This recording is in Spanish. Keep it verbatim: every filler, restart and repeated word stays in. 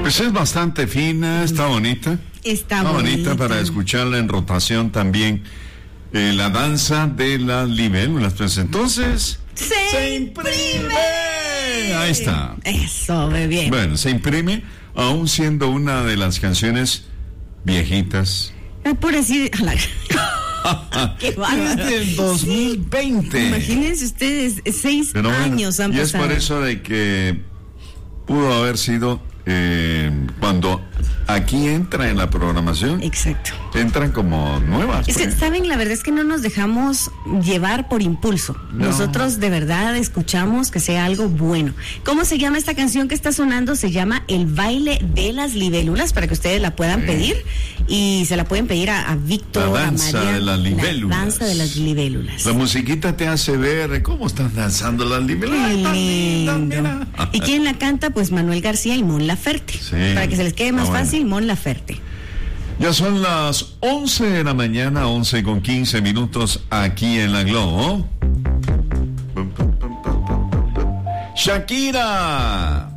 Pues es bastante fina, está bonita. Está, está bonita. bonita para escucharla en rotación también. Eh, la danza de las libélulas. Pues entonces... ¡Se, se imprime! Ahí está. Eso, muy bien. Bueno, se imprime, aún siendo una de las canciones viejitas. Es por decir... ¡Qué bárbaro! Es del dos mil veinte. Sí. Imagínense ustedes, seis Pero bueno, años han y pasado. Y es por eso de que pudo haber sido eh, cuando aquí entra en la programación. Exacto. Entran como nuevas. Es que, ¿saben? La verdad es que no nos dejamos llevar por impulso. No. Nosotros de verdad escuchamos que sea algo bueno. ¿Cómo se llama esta canción que está sonando? Se llama El baile de las libélulas, para que ustedes la puedan sí. pedir. Y se la pueden pedir a, a Víctor, la danza a María. De las libélulas. La danza de las libélulas. La musiquita te hace ver cómo están danzando las libélulas. Qué lindo. ¿Y quién la canta? Pues Manuel García y Mon Laferte. Sí. Para que se les quede más ah, bueno. fácil, Mon Laferte. Ya son las once de la mañana, once con quince minutos aquí en la Globo. Shakira.